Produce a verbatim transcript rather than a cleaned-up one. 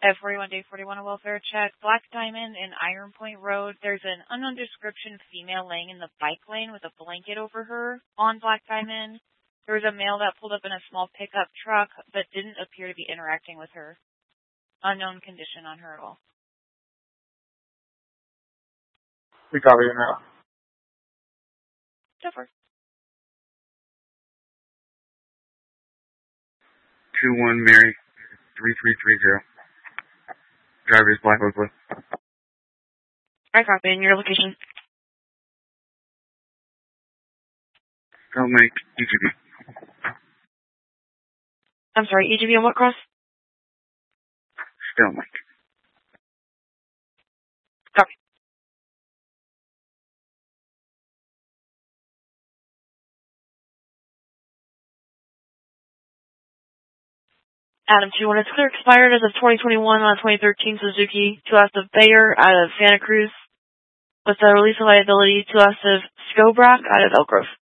At forty-one day forty-one, a welfare check. Black Diamond and Iron Point Road. There's an unknown description female laying in the bike lane with a blanket over her on Black Diamond. There was a male that pulled up in a small pickup truck but didn't appear to be interacting with her. Unknown condition on her at all. We copy you now. So far. two one Mary, three three three zero. Driver is Black Oakwood. I copy. And your location? Don't make E G B. I'm sorry, E G B on what cross? Still make. Copy. Adam two one, it's clear expired as of twenty twenty-one on twenty thirteen Suzuki, two hours of Bayer out of Santa Cruz, with the release of liability, two hours of Scobrock out of Elk Grove.